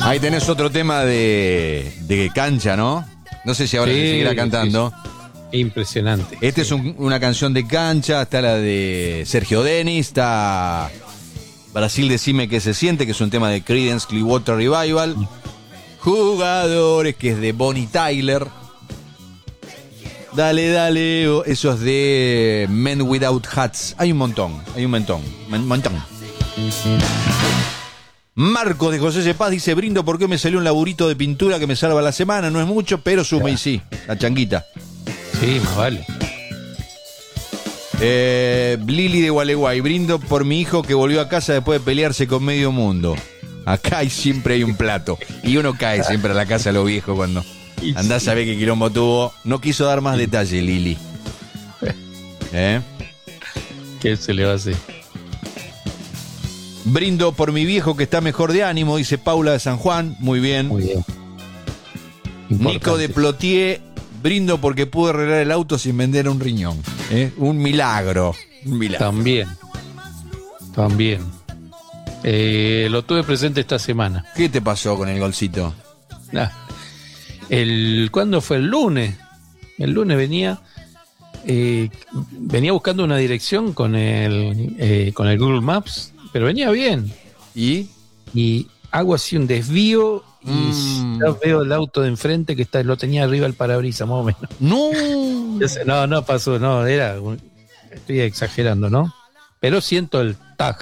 Ahí tenés otro tema de cancha, ¿no? No sé si ahora se seguirá cantando. Sí. Impresionante. Este es una canción de cancha, está la de Sergio Denis, está Brasil Decime que se siente, que es un tema de Creedence Clearwater Revival. Jugadores, que es de Bonnie Tyler. Dale, dale, eso es de Men Without Hats. Hay un montón. Marcos de José Cepaz dice: brindo porque me salió un laburito de pintura que me salva la semana. No es mucho, pero suma y sí, la changuita. Sí, más vale. Lili de Gualeguay: brindo por mi hijo que volvió a casa después de pelearse con medio mundo. Acá siempre hay un plato. Y uno cae siempre a la casa de los viejos cuando andás a ver qué quilombo tuvo. No quiso dar más detalle, Lili. ¿Qué se le va a hacer? Brindo por mi viejo que está mejor de ánimo, dice Paula de San Juan. Muy bien. Muy bien. Nico de Plotier: brindo porque pude arreglar el auto sin vender un riñón. Un milagro. Un milagro. También. Lo tuve presente esta semana. ¿Qué te pasó con el golcito? ¿Cuándo fue? El lunes. El lunes venía buscando una dirección con el Google Maps, pero venía bien. ¿Y hago así un desvío y ya veo el auto de enfrente que lo tenía arriba el parabrisas, más o menos. No pasó, estoy exagerando, ¿no? Pero siento el tag.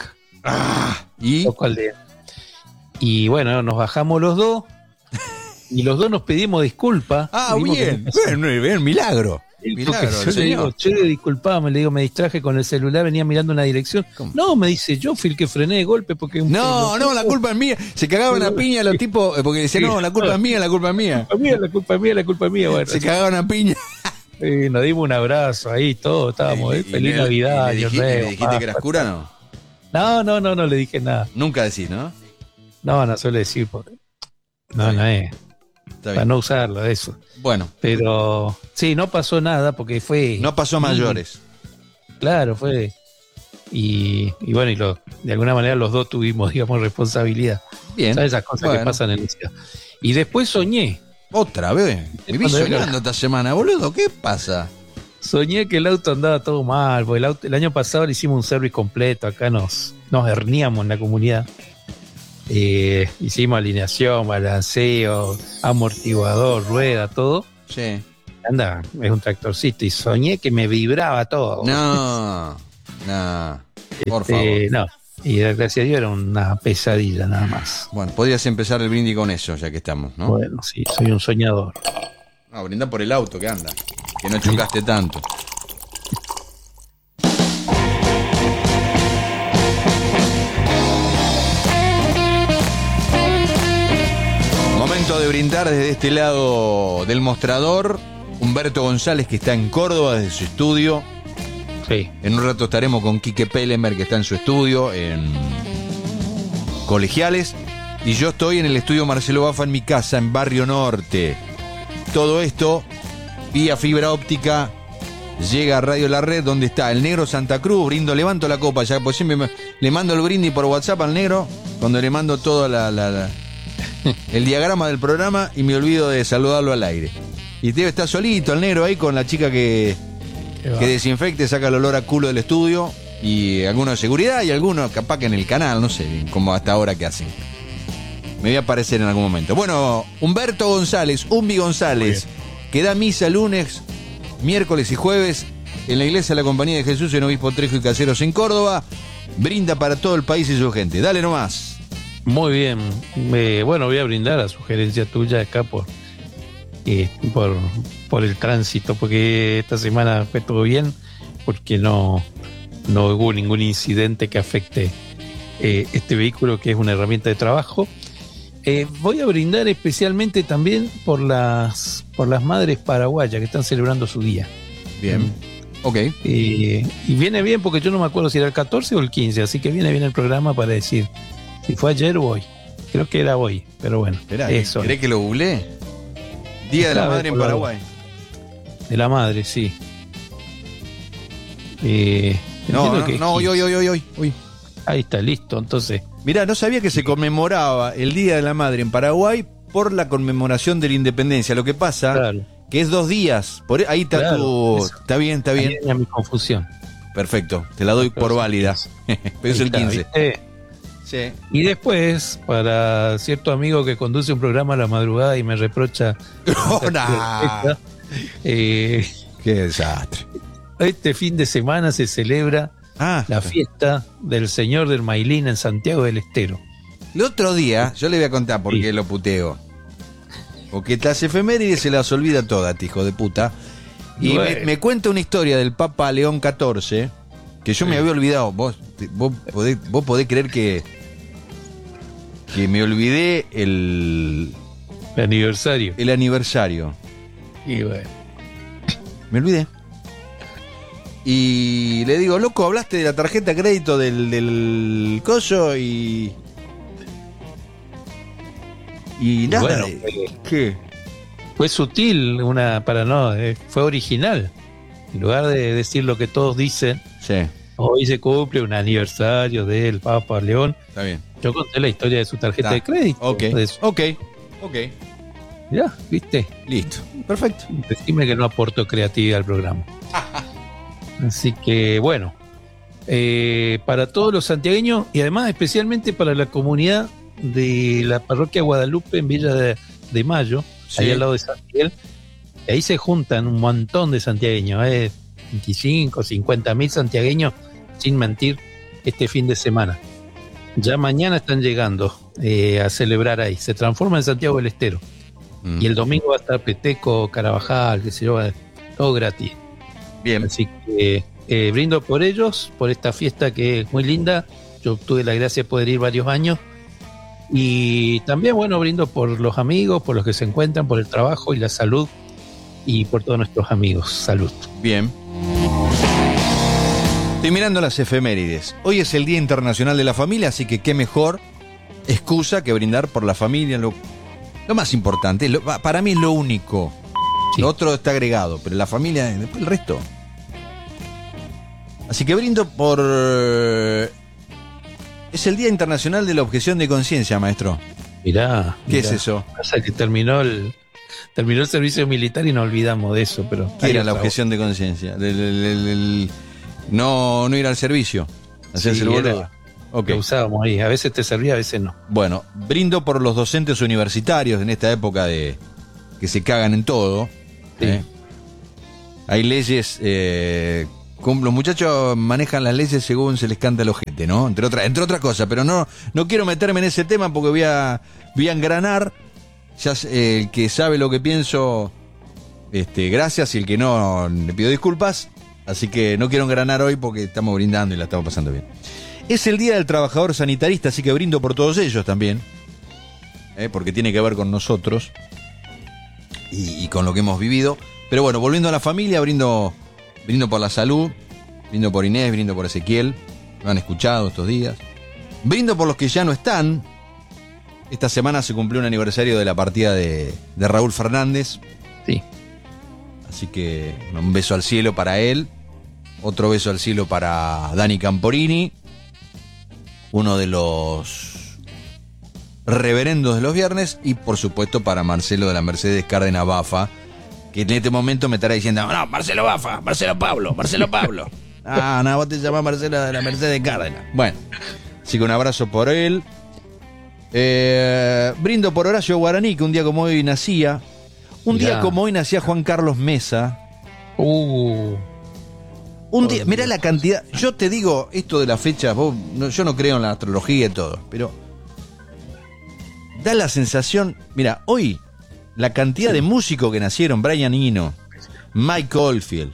Y bueno, nos bajamos los dos y los dos nos pedimos disculpas. Bien, milagro. Yo le digo, disculpame, me distraje con el celular, venía mirando una dirección. ¿Cómo? No, me dice, yo fui el que frené de golpe porque... No, la culpa es mía. Se cagaban a piña los tipos, porque decían, no, la culpa es mía. La culpa es mía. Bueno, se cagaban a piña. Nos dimos un abrazo ahí, todos estábamos, feliz Navidad. ¿Le dijiste que eras cura, no? No le dije nada. Nunca decís, ¿no? No suele decir, no es. Para no usarlo, eso. Bueno. Pero sí, no pasó nada porque fue... No pasó a mayores. Claro, fue... Y bueno, de alguna manera los dos tuvimos, digamos, responsabilidad. Bien. ¿Sabes? Esas cosas que pasan en la ciudad. Y después soñé. ¿Otra vez? Me vi soñando esta semana, boludo. ¿Qué pasa? Soñé que el auto andaba todo mal, porque el año pasado le hicimos un service completo, acá nos herniamos en la comunidad. Hicimos alineación, balanceo, amortiguador, rueda, todo. Sí. Anda, es un tractorcito y soñé que me vibraba todo. No, por favor. No, y gracias a Dios era una pesadilla nada más. Bueno, podrías empezar el brindis con eso, ya que estamos, ¿no? Bueno, sí, soy un soñador. No, brindá por el auto que anda, que no chocaste tanto. Momento de brindar desde este lado del mostrador. Humberto González, que está en Córdoba desde su estudio. Sí. En un rato estaremos con Quique Pellemer, que está en su estudio en Colegiales. Y yo estoy en el estudio Marcelo Bafa en mi casa, en Barrio Norte. Todo esto vía fibra óptica llega a Radio La Red, donde está el Negro Santa Cruz. Levanto la copa ya, pues siempre le mando el brindis por WhatsApp al Negro, cuando le mando todo el diagrama del programa y me olvido de saludarlo al aire. Y debe estar solito el Negro ahí con la chica que desinfecte, saca el olor a culo del estudio, y algunos de seguridad y algunos capaz que en el canal, no sé, como hasta ahora que hacen. Me voy a aparecer en algún momento. Bueno, Humberto González, Umbi González, que da misa lunes, miércoles y jueves en la iglesia de la Compañía de Jesús en Obispo Trejo y Caseros en Córdoba. Brinda para todo el país y su gente. Dale nomás. Muy bien. Bueno, voy a brindar a sugerencia tuya acá por el tránsito, porque esta semana fue todo bien, porque no hubo ningún incidente que afecte este vehículo, que es una herramienta de trabajo. Voy a brindar especialmente también por las madres paraguayas que están celebrando su día. Bien. Ok. Y viene bien porque yo no me acuerdo si era el 14 o el 15, así que viene bien el programa para decir si fue ayer o hoy. Creo que era hoy, pero bueno. Esperá, ¿querés que lo googleé? Día de la Madre en Paraguay. De la Madre, sí. Hoy. Ahí está, listo. Entonces, Mirá, no sabía que se conmemoraba el Día de la Madre en Paraguay por la conmemoración de la independencia. Lo que pasa claro, que es 2 días. Ahí está claro, eso. Está bien, está bien. ahí era mi confusión. Perfecto, te la doy por Pero válida. Pero es el Ahí está, 15. ¿viste? Sí. Y después, para cierto amigo que conduce un programa a la madrugada y me reprocha Nah. eh, Qué desastre. este fin de semana se celebra la fiesta del Señor del Mailín en Santiago del Estero. El otro día, yo le voy a contar por qué lo puteo. Porque las efemérides se las olvida todas, hijo de puta. Y Bueno. me cuenta una historia del Papa León XIV que yo me había olvidado. Vos podés creer que me olvidé El aniversario. el aniversario. Y bueno, Me olvidé. Y le digo, loco, hablaste de la tarjeta de crédito del coso y nada. bueno, ¿Qué? fue sutil, fue original. En lugar de decir lo que todos dicen, Sí, hoy se cumple un aniversario del Papa León. está bien. Yo conté la historia de su tarjeta Está. de crédito. Ok, ok. Ya, ¿viste? Listo. Perfecto. Decime que no aporto creatividad al programa. Así que, bueno, para todos los santiagueños y además especialmente para la comunidad de la parroquia Guadalupe en Villa de Mayo, Sí. ahí al lado de San Miguel, ahí se juntan un montón de santiagueños, 25, 50 mil santiagueños, sin mentir, este fin de semana. Ya mañana están llegando a celebrar ahí. Se transforma en Santiago del Estero. Y el domingo va a estar Peteco, Carabajal, qué sé yo, todo gratis. Bien. Así que brindo por ellos, por esta fiesta que es muy linda. Yo tuve la gracia de poder ir varios años. Y también, bueno, brindo por los amigos, por los que se encuentran, por el trabajo y la salud. Y por todos nuestros amigos. Salud. Bien. Estoy mirando las efemérides. Hoy es el Día Internacional de la Familia, así que qué mejor excusa que brindar por la familia. Lo más importante, para mí es lo único. Sí. Lo otro está agregado, pero la familia, después el resto. Así que brindo por... Es el Día Internacional de la Objeción de Conciencia, maestro. Mirá. ¿Qué es eso? Pasa que terminó el servicio militar y nos olvidamos de eso, pero... ¿Qué era la objeción de conciencia? No ir al servicio. Hacerse el boludo. Okay. Lo usábamos ahí. A veces te servía, a veces no. Bueno, brindo por los docentes universitarios en esta época de que se cagan en todo. Sí. Hay leyes... los muchachos manejan las leyes según se les canta el ojete, ¿no? Entre otras cosas, pero no quiero meterme en ese tema porque voy a engranar. Ya el que sabe lo que pienso, gracias, y el que no, le pido disculpas. Así que no quiero engranar hoy porque estamos brindando y la estamos pasando bien. Es el Día del Trabajador Sanitarista, así que brindo por todos ellos también, porque tiene que ver con nosotros y con lo que hemos vivido. Pero bueno, volviendo a la familia, brindo por la salud, brindo por Inés, brindo por Ezequiel, me han escuchado estos días. Brindo por los que ya no están. Esta semana se cumplió un aniversario de la partida de Raúl Fernández. Sí. Así que un beso al cielo para él. Otro beso al cielo para Dani Camporini, uno de los reverendos de los viernes. Y por supuesto para Marcelo de la Mercedes Cárdenas Bafa, que en este momento me estará diciendo: no, Marcelo Bafa, Marcelo Pablo. No, vos te llamás Marcelo de la Mercedes Cárdenas. Bueno, así que un abrazo por él. Brindo por Horacio Guaraní, que un día como hoy nacía. Un día como hoy nacía Juan Carlos Mesa. Mirá la cantidad. Yo te digo esto de las fechas, yo no creo en la astrología y todo, pero da la sensación. Mira, hoy la cantidad de músicos que nacieron: Brian Eno, Mike Oldfield.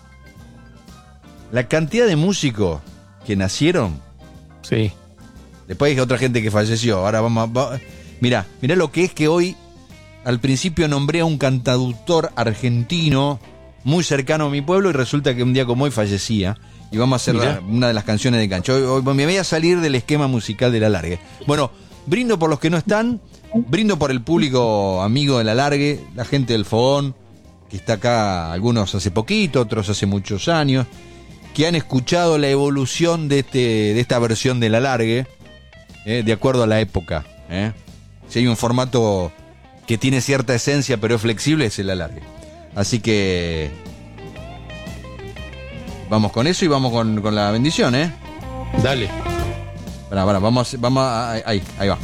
La cantidad de músicos que nacieron. Sí. Después hay otra gente que falleció. Ahora mirá lo que es que hoy, al principio nombré a un cantautor argentino muy cercano a mi pueblo y resulta que un día como hoy fallecía. Y vamos a hacer una de las canciones de Cancho. Hoy me voy a salir del esquema musical de La Largue. Bueno, brindo por los que no están, brindo por el público amigo de La Largue, la gente del Fogón, que está acá, algunos hace poquito, otros hace muchos años. que han escuchado la evolución de esta versión del alargue, de acuerdo a la época. Si hay un formato que tiene cierta esencia pero es flexible, es el alargue. Así que vamos con eso y vamos con la bendición, Dale. Vamos ahí va.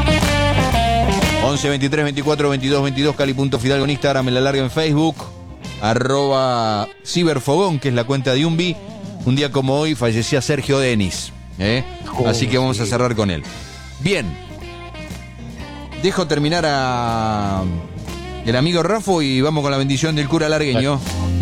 11 23 24 22 22, Cali.Fidalgo en Instagram, el alargue en Facebook, @ciberfogón, que es la cuenta de Umbi. Un día como hoy fallecía Sergio Denis, así que vamos a cerrar con él. Bien, dejo terminar a el amigo Rafo y vamos con la bendición del cura largueño.